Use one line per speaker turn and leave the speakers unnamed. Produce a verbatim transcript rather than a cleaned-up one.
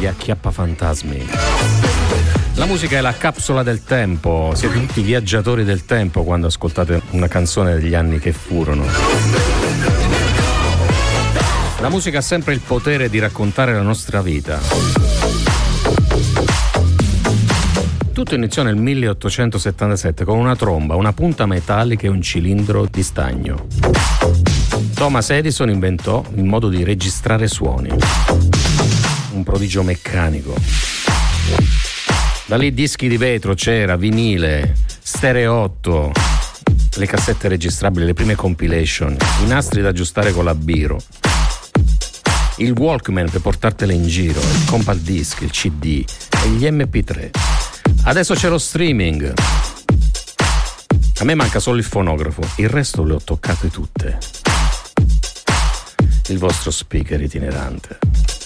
gli acchiappafantasmi. La musica è la capsula del tempo, siete tutti viaggiatori del tempo quando ascoltate una canzone degli anni che furono. La musica ha sempre il potere di raccontare la nostra vita. Tutto iniziò nel milleottocentosettantasette con una tromba, una punta metallica e un cilindro di stagno. Thomas Edison inventò il modo di registrare suoni. Un prodigio meccanico. Da lì dischi di vetro, cera, vinile, stereotto, le cassette registrabili, le prime compilation, i nastri da aggiustare con la biro, il Walkman per portartele in giro, il compact disc, il C D e gli M P tre. Adesso c'è lo streaming. A me manca solo il fonografo, il resto le ho toccate tutte. Il vostro speaker itinerante.